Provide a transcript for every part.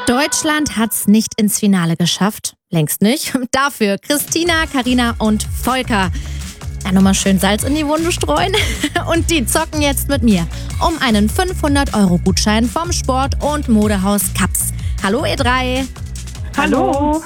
Deutschland hat's nicht ins Finale geschafft. Längst nicht. Dafür Christina, Carina und Volker. Ja, nochmal schön Salz in die Wunde streuen. Und die zocken jetzt mit mir um einen 500-Euro-Gutschein vom Sport- und Modehaus Kaps. Hallo ihr drei. Hallo.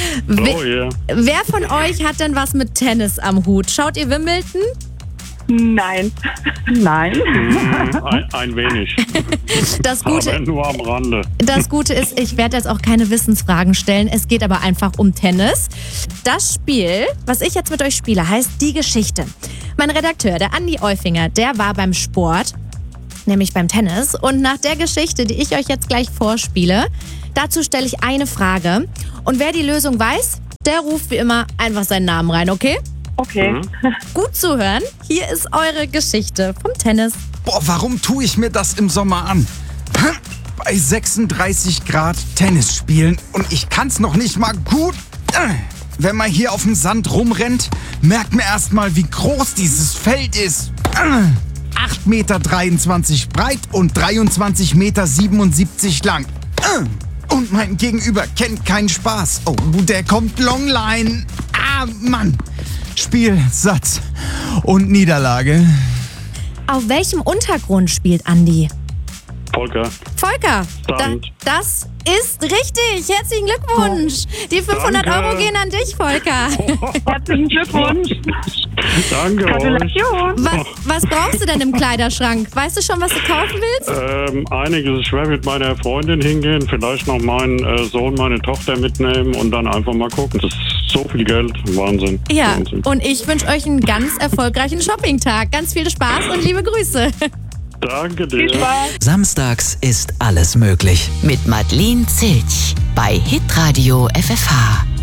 Wer von euch hat denn was mit Tennis am Hut? Schaut ihr Wimbledon? Nein. Nein. Ein wenig. Das Gute, Aber nur am Rande. Das Gute ist, ich werde jetzt auch keine Wissensfragen stellen. Es geht aber einfach um Tennis. Das Spiel, was ich jetzt mit euch spiele, heißt Die Geschichte. Mein Redakteur, der Andi Eufinger, der war beim Sport, nämlich beim Tennis. Und nach der Geschichte, die ich euch jetzt gleich vorspiele, dazu stelle ich eine Frage. Und wer die Lösung weiß, der ruft wie immer einfach seinen Namen rein, okay? Okay. Gut zuhören. Hier ist eure Geschichte vom Tennis. Boah, warum tue ich mir das im Sommer an? Bei 36 Grad Tennis spielen und ich kann's noch nicht mal gut. Wenn man hier auf dem Sand rumrennt, merkt man erstmal, wie groß dieses Feld ist. 8,23 Meter breit und 23,77 Meter lang. Und mein Gegenüber kennt keinen Spaß. Oh, der kommt Longline. Ah, Mann. Spiel, Satz und Niederlage. Auf welchem Untergrund spielt Andi? Volker. Volker, Sand. das ist richtig. Herzlichen Glückwunsch. Die 500 Danke. Euro gehen an dich, Volker. Herzlichen Glückwunsch. Danke euch. Gratulation. Was brauchst du denn im Kleiderschrank? Weißt du schon, was du kaufen willst? Einiges. Ich werde mit meiner Freundin hingehen, vielleicht noch meinen Sohn, meine Tochter mitnehmen und dann einfach mal gucken. Das ist so viel Geld. Wahnsinn. Ja, Wahnsinn. und ich wünsche euch einen ganz erfolgreichen Shoppingtag. Ganz viel Spaß und liebe Grüße. Danke dir. Viel Spaß. Samstags ist alles möglich. Mit Madeleine Zilch bei Hitradio FFH.